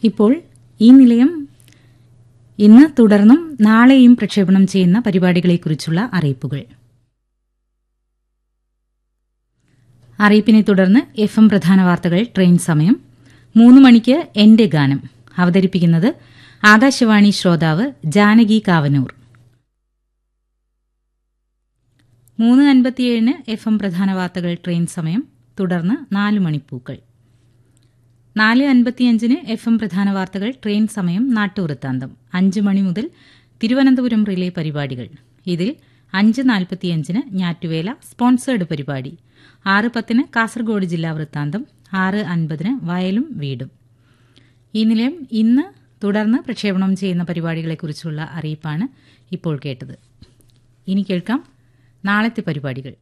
ഇപ്പോൾ ഈ നിലയം ഇന്ന് തുടർന്നും നാളെയും പ്രക്ഷേപണം ചെയ്യുന്ന പരിപാടികളെക്കുറിച്ചുള്ള അറിയിപ്പുകൾ. അറിയിപ്പിനെ തുടർന്ന് FM പ്രധാന വാർത്തകൾ, ട്രെയിൻ സമയം. 3 മണിക്ക് എന്റെ ഗാനം. അവതരിപ്പിക്കുന്നത് ആകാശവാണി ശ്രോതാവ് ജാനകി കാവനൂർ. 3:57 FM പ്രധാന വാർത്തകൾ, ട്രെയിൻ സമയം. തുടർന്ന് 4 മണിപ്പൂക്കൾ. 4:55 FM പ്രധാന വാർത്തകൾ, ട്രെയിൻ സമയം, നാട്ടുവൃത്താന്തം. 5 മണി മുതൽ തിരുവനന്തപുരം റിലേ പരിപാടികൾ. ഇതിൽ 5:45 ഞാറ്റുവേല സ്പോൺസേർഡ് പരിപാടി, 6:10 കാസർഗോഡ് ജില്ലാ വൃത്താന്തം, 6:50 വയലും വീടും. ഈ നിലയം ഇന്ന് തുടർന്ന് പ്രക്ഷേപണം ചെയ്യുന്ന പരിപാടികളെക്കുറിച്ചുള്ള അറിയിപ്പാണ് ഇപ്പോൾ കേട്ടത്. ഇനി കേൾക്കാം നാളത്തെ പരിപാടികൾ.